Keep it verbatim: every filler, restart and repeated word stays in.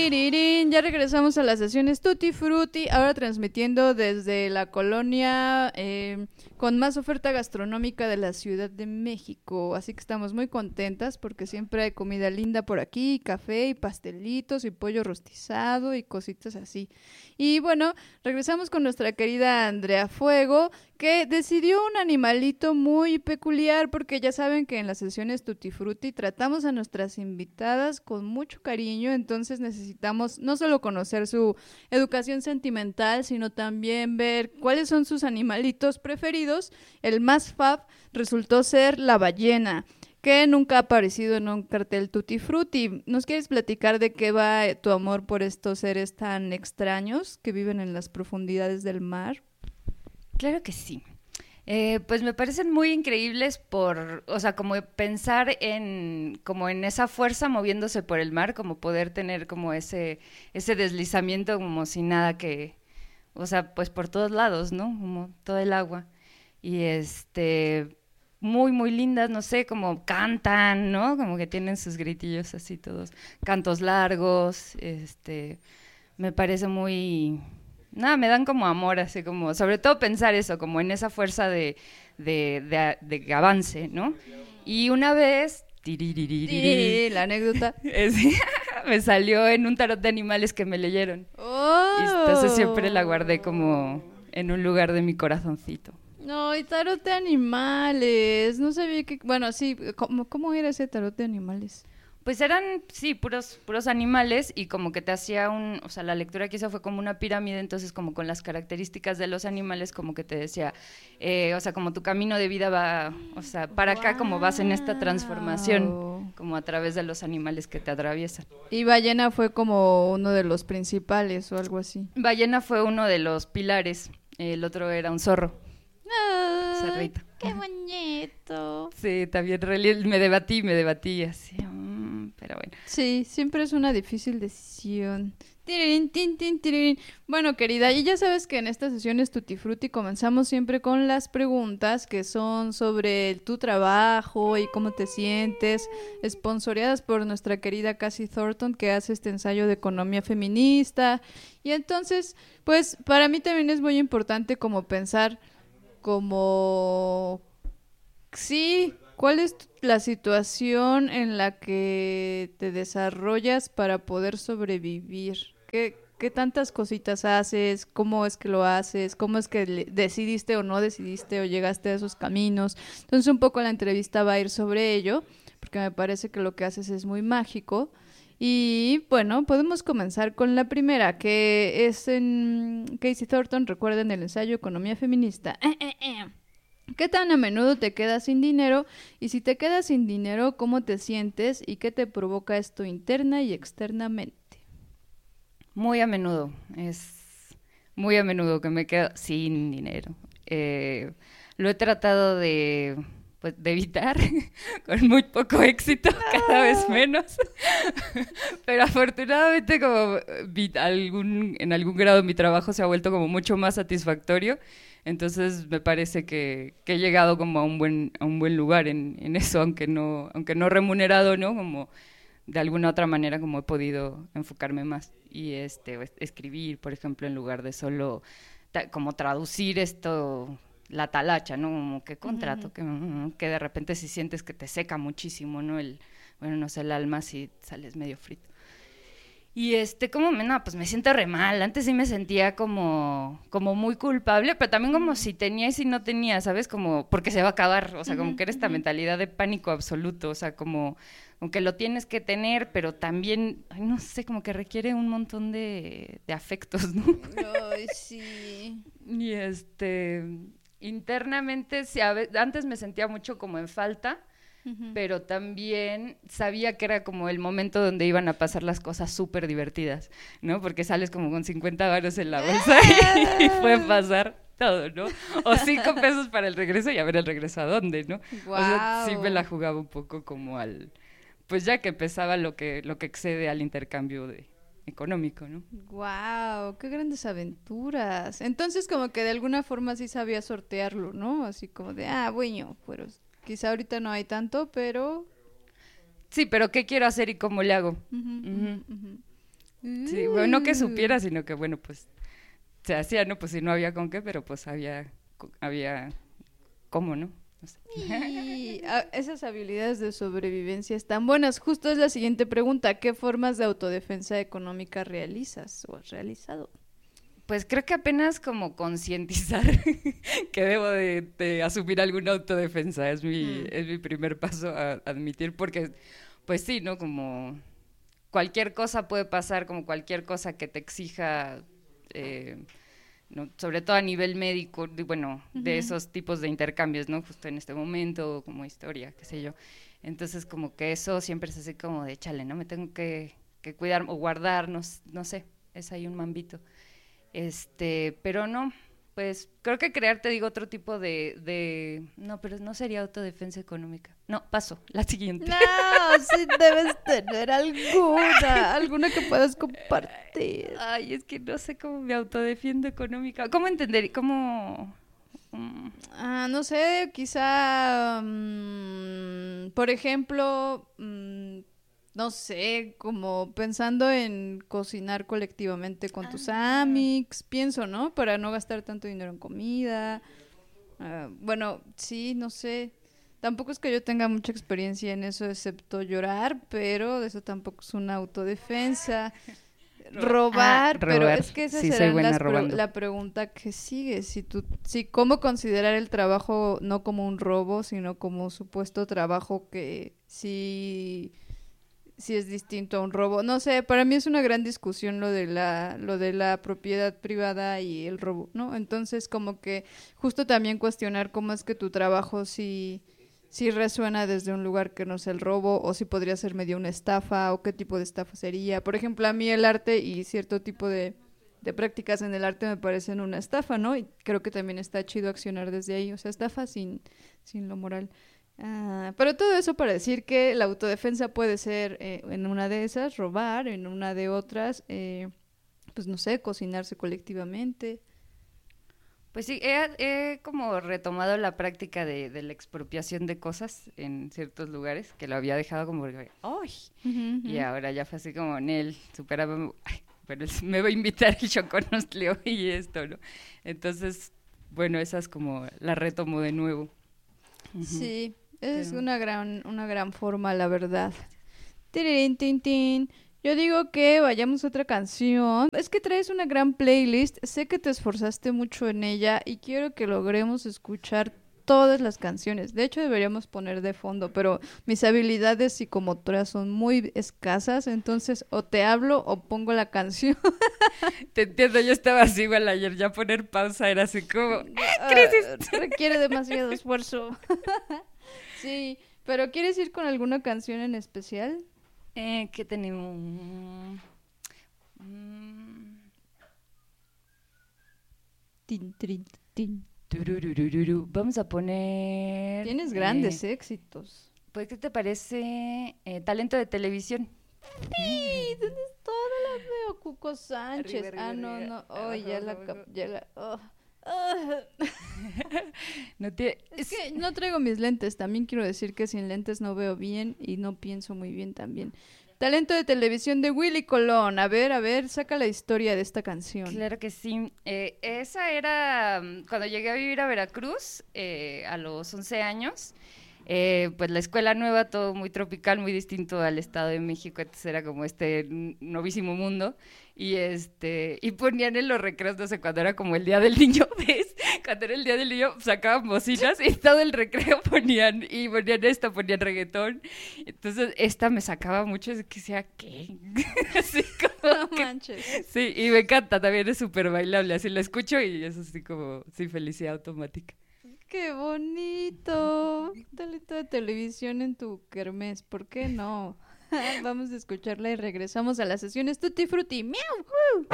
Tirirín, ya regresamos a las sesiones Tutti Frutti, ahora transmitiendo desde la colonia eh, con más oferta gastronómica de la Ciudad de México, así que estamos muy contentas porque siempre hay comida linda por aquí, y café y pastelitos y pollo rostizado y cositas así. Y bueno, regresamos con nuestra querida Andrea Fuego, que decidió un animalito muy peculiar porque ya saben que en las sesiones Tutti Frutti tratamos a nuestras invitadas con mucho cariño, entonces necesitamos no solo conocer su educación sentimental, sino también ver cuáles son sus animalitos preferidos. El más fab resultó ser la ballena, que nunca ha aparecido en un cartel Tutti Frutti. ¿Nos quieres platicar de qué va tu amor por estos seres tan extraños que viven en las profundidades del mar? Claro que sí. Eh, pues me parecen muy increíbles por, o sea, como pensar en, como en esa fuerza moviéndose por el mar, como poder tener como ese, ese deslizamiento como sin nada que, o sea, pues por todos lados, ¿no? Como todo el agua. Y este, muy, muy lindas, no sé, como cantan, ¿no? Como que tienen sus gritillos así todos, cantos largos, este, me parece muy... Nada, me dan como amor, así como, sobre todo pensar eso, como en esa fuerza de, de, de, de avance, ¿no? Y una vez, Sí, la anécdota. sí, me salió en un tarot de animales que me leyeron. Oh. Y entonces siempre la guardé como en un lugar de mi corazoncito. No, y tarot de animales. No sabía que... Bueno, sí, ¿cómo, cómo era ese tarot de animales? Pues eran, sí, puros, puros animales y como que te hacía un, o sea, la lectura que hizo fue como una pirámide, entonces como con las características de los animales, como que te decía, eh, o sea, como tu camino de vida va, o sea, para acá como vas en esta transformación, como a través de los animales que te atraviesan. Y ballena fue como uno de los principales o algo así. Ballena fue uno de los pilares, el otro era un zorro. ¡Ay, Cerrito. qué bonito! Sí, también me debatí, me debatí así, um, pero bueno. Sí, siempre es una difícil decisión. Tirirín, tin, tin, tirirín. Bueno, querida, y ya sabes que en estas sesiones Tutti Frutti comenzamos siempre con las preguntas que son sobre tu trabajo y cómo te sientes, esponsoreadas por nuestra querida Cassie Thornton, que hace este ensayo de economía feminista. Y entonces, pues, para mí también es muy importante como pensar como... Sí, ¿cuál es la situación en la que te desarrollas para poder sobrevivir? ¿Qué, qué tantas cositas haces? ¿Cómo es que lo haces? ¿Cómo es que le- decidiste o no decidiste o llegaste a esos caminos? Entonces un poco la entrevista va a ir sobre ello, porque me parece que lo que haces es muy mágico. Y bueno, podemos comenzar con la primera, que es en Casey Thornton, recuerden el ensayo Economía Feminista. ¿Qué tan a menudo te quedas sin dinero? Y si te quedas sin dinero, ¿cómo te sientes? ¿Y qué te provoca esto interna y externamente? Muy a menudo, es muy a menudo que me quedo sin dinero. Eh, lo he tratado de, pues, de evitar con muy poco éxito, cada vez menos. Pero afortunadamente como vi algún, en algún grado mi trabajo se ha vuelto como mucho más satisfactorio. Entonces me parece que, que he llegado como a un buen, a un buen lugar en, en eso, aunque no, aunque no remunerado, ¿no? Como de alguna otra manera como he podido enfocarme más y este escribir, por ejemplo, en lugar de solo ta, como traducir esto, la talacha, ¿no? Como que contrato, uh-huh. que, que de repente si sientes que te seca muchísimo, ¿no? El, bueno, no sé, el alma si sales medio frito. Y este, como, me, no, pues me siento re mal. Antes sí me sentía como, como muy culpable, pero también como uh-huh. si tenía y si no tenía, ¿sabes? Como, porque se va a acabar, o sea, uh-huh. como que era esta uh-huh. mentalidad de pánico absoluto, o sea, como, como que lo tienes que tener, pero también, ay, no sé, como que requiere un montón de, de afectos, ¿no? Ay, sí. Y este, internamente, sí, a veces, antes me sentía mucho como en falta, Uh-huh. pero también sabía que era como el momento donde iban a pasar las cosas súper divertidas, ¿no? Porque sales como con cincuenta varos en la bolsa y, y puede pasar todo, ¿no? O cinco pesos para el regreso y a ver el regreso a dónde, ¿no? Wow. O sea, sí me la jugaba un poco como al... Pues ya que empezaba lo que, lo que excede al intercambio de, económico, ¿no? Wow, qué grandes aventuras. Entonces como que de alguna forma sí sabía sortearlo, ¿no? Así como de, ah, bueno, pues... Quizá ahorita no hay tanto, pero... Sí, pero ¿qué quiero hacer y cómo le hago? Uh-huh, uh-huh, uh-huh. Sí, bueno, no que supiera, sino que, bueno, pues se hacía, ¿no? Pues si no había con qué, pero pues había, había cómo, ¿no? No sé. Y ah, esas habilidades de sobrevivencia están buenas. Justo es la siguiente pregunta. ¿Qué formas de autodefensa económica realizas o has realizado? Pues creo que apenas como concientizar que debo de, de asumir alguna autodefensa es mi, mm. es mi primer paso a admitir, porque pues sí, ¿no? Como cualquier cosa puede pasar, como cualquier cosa que te exija, eh, ¿no? Sobre todo a nivel médico, de, bueno, uh-huh. de esos tipos de intercambios, ¿no? Justo en este momento, como historia, qué sé yo. Entonces como que eso siempre es así como de, chale, ¿no? Me tengo que, que cuidar o guardar, no, no sé, es ahí un mambito. Este, pero no, pues creo que crear, te digo, otro tipo de, de, no, pero no sería autodefensa económica. No, paso, la siguiente. No, sí debes tener alguna, alguna que puedas compartir. Ay, es que no sé cómo me autodefiendo económica. ¿Cómo entender? ¿Cómo...? Mm. Ah, no sé, quizá, um, por ejemplo... Um, no sé, como pensando en cocinar colectivamente con tus ah. amics, pienso, ¿no? Para no gastar tanto dinero en comida. Uh, bueno, sí, no sé. Tampoco es que yo tenga mucha experiencia en eso, excepto llorar, pero eso tampoco es una autodefensa. Robar, ah, pero robar. Es que esa sí, será las pre- la pregunta que sigue. Si tú, si cómo considerar el trabajo no como un robo, sino como supuesto trabajo que sí... si es distinto a un robo. No sé, para mí es una gran discusión lo de la lo de la propiedad privada y el robo, ¿no? Entonces, como que justo también cuestionar cómo es que tu trabajo sí, sí resuena desde un lugar que no sea el robo, o si podría ser medio una estafa, o qué tipo de estafa sería. Por ejemplo, a mí el arte y cierto tipo de, de prácticas en el arte me parecen una estafa, ¿no? Y creo que también está chido accionar desde ahí, o sea, estafa sin, sin lo moral. Ah, pero todo eso para decir que la autodefensa puede ser eh, en una de esas, robar, en una de otras, eh, pues no sé, cocinarse colectivamente. Pues sí, he, he como retomado la práctica de, de la expropiación de cosas en ciertos lugares, que lo había dejado como, ¡ay! Uh-huh, uh-huh. Y ahora ya fue así como, Nel, superaba, ay, pero me va a invitar el choconostleo y esto, ¿no? Entonces, bueno, esas como la retomo de nuevo. Uh-huh. Sí. Es Pero... una gran una gran forma, la verdad. Tirirín, tin, tin. Yo digo que vayamos a otra canción. Es que traes una gran playlist. Sé que te esforzaste mucho en ella y quiero que logremos escuchar todas las canciones. De hecho, deberíamos poner de fondo, pero mis habilidades psicomotoras son muy escasas, entonces o te hablo o pongo la canción. Te entiendo, yo estaba así igual ayer, ya poner pausa era así como... ¡Ah, crisis! Uh, requiere demasiado esfuerzo. Sí, pero ¿quieres ir con alguna canción en especial? Eh, ¿qué tenemos? Mm. Tin, tin, tin. Tururururu. Vamos a poner... Tienes grandes eh, éxitos. Pues, ¿qué te parece? Eh, talento de televisión. Sí, ¿dónde está? No la veo. Cuco Sánchez. Arriba, arriba, ah, no, no. Oh, abajo, ya, abajo. La, ya la... Oh. Uh. No te... Es que no traigo mis lentes. También quiero decir que sin lentes no veo bien y no pienso muy bien también. Talento de televisión de Willy Colón. A ver, a ver, saca la historia de esta canción. Claro que sí. Eh, esa era cuando llegué a vivir a Veracruz eh, a los once años. Eh, pues la escuela nueva, todo muy tropical, muy distinto al Estado de México, entonces era como este novísimo mundo, y este y ponían en los recreos, no sé, cuando era como el Día del Niño, ¿ves? Cuando era el Día del Niño sacaban bocinas y todo el recreo ponían, y ponían esto, ponían reggaetón, entonces esta me sacaba mucho, es que decía, ¿qué? Así como no que, manches. Sí, y me encanta, también es súper bailable, así la escucho y es así como, sí, felicidad automática. ¡Qué bonito! Talento de televisión en tu kermés, ¿por qué no? Vamos a escucharla y regresamos a las sesiones Tutti Frutti. ¡Miau!